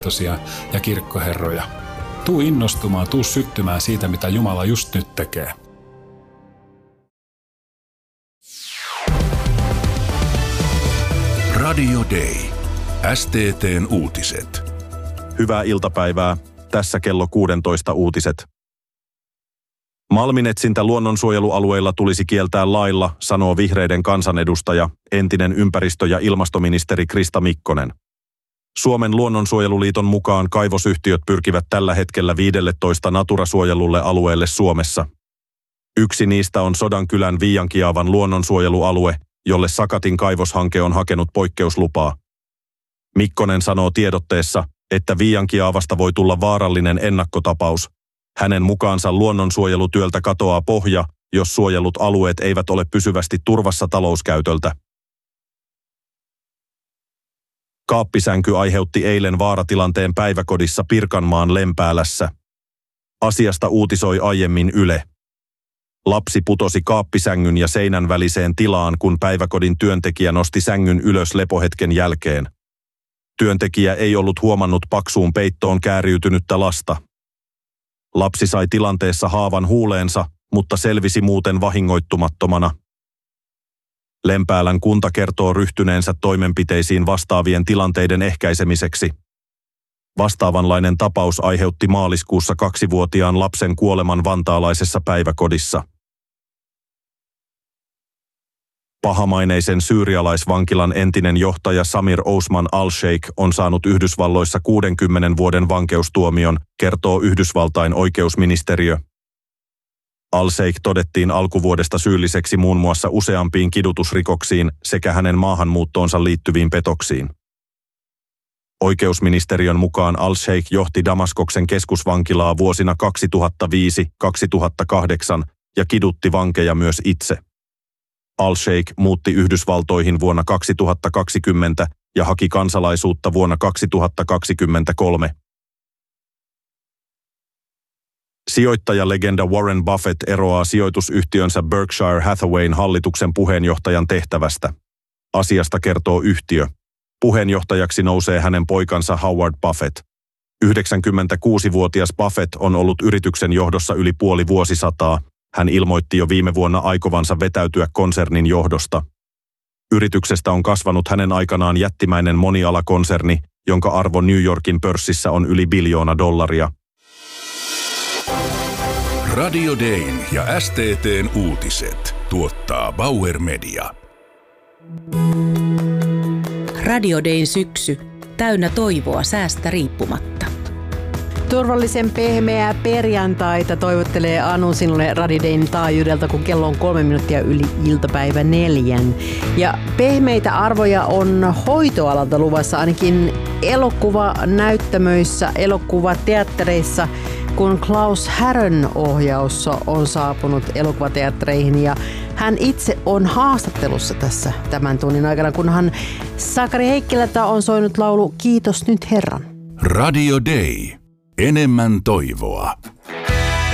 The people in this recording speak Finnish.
ja kirkkoherroja. Tuu innostumaan, tuu syttymään siitä, mitä Jumala just nyt tekee. Radio Day. STT:n uutiset. Hyvää iltapäivää. Tässä kello 16 uutiset. Malminetsintä luonnonsuojelualueilla tulisi kieltää lailla, sanoo vihreiden kansanedustaja, entinen ympäristö- ja ilmastoministeri Krista Mikkonen. Suomen luonnonsuojeluliiton mukaan kaivosyhtiöt pyrkivät tällä hetkellä 15 Natura-suojelulle alueelle Suomessa. Yksi niistä on Sodankylän Viiankiaavan luonnonsuojelualue, jolle Sakatin kaivoshanke on hakenut poikkeuslupaa. Mikkonen sanoo tiedotteessa, että Viiankiaavasta voi tulla vaarallinen ennakkotapaus. Hänen mukaansa luonnonsuojelutyöltä katoaa pohja, jos suojellut alueet eivät ole pysyvästi turvassa talouskäytöltä. Kaappisänky aiheutti eilen vaaratilanteen päiväkodissa Pirkanmaan Lempäälässä. Asiasta uutisoi aiemmin Yle. Lapsi putosi kaappisängyn ja seinän väliseen tilaan, kun päiväkodin työntekijä nosti sängyn ylös lepohetken jälkeen. Työntekijä ei ollut huomannut paksuun peittoon kääriytynyttä lasta. Lapsi sai tilanteessa haavan huuleensa, mutta selvisi muuten vahingoittumattomana. Lempäälän kunta kertoo ryhtyneensä toimenpiteisiin vastaavien tilanteiden ehkäisemiseksi. Vastaavanlainen tapaus aiheutti maaliskuussa 2-vuotiaan lapsen kuoleman vantaalaisessa päiväkodissa. Pahamaineisen syyrialaisvankilan entinen johtaja Samir Osman al-Sheikh on saanut Yhdysvalloissa 60 vuoden vankeustuomion, kertoo Yhdysvaltain oikeusministeriö. Al-Sheikh todettiin alkuvuodesta syylliseksi muun muassa useampiin kidutusrikoksiin sekä hänen maahanmuuttoonsa liittyviin petoksiin. Oikeusministeriön mukaan al-Sheikh johti Damaskoksen keskusvankilaa vuosina 2005-2008 ja kidutti vankeja myös itse. Al-Sheikh muutti Yhdysvaltoihin vuonna 2020 ja haki kansalaisuutta vuonna 2023. Sijoittajalegenda Warren Buffett eroaa sijoitusyhtiönsä Berkshire Hathawayn hallituksen puheenjohtajan tehtävästä. Asiasta kertoo yhtiö. Puheenjohtajaksi nousee hänen poikansa Howard Buffett. 96-vuotias Buffett on ollut yrityksen johdossa yli puoli vuosisataa. Hän ilmoitti jo viime vuonna aikovansa vetäytyä konsernin johdosta. Yrityksestä on kasvanut hänen aikanaan jättimäinen monialakonserni, jonka arvo New Yorkin pörssissä on yli $1 biljoona. Radio Dayn ja STT:n uutiset tuottaa Bauer Media. Radio Dayn syksy, täynnä toivoa säästä riippumatta. Turvallisen pehmeää perjantaita toivottelee Anu sinulle Radio Dayn taajuudelta, kun kello on 3 minuuttia yli iltapäivä 4. Ja pehmeitä arvoja on hoitoalalta luvassa ainakin elokuvanäyttämöissä, elokuvateattereissa, kun Klaus Härön ohjaus on saapunut elokuvateattereihin ja hän itse on haastattelussa tässä tämän tunnin aikana, kunhan Sakari Heikkilältä on soinut laulu Kiitos nyt Herran. Radio Day. Enemmän toivoa.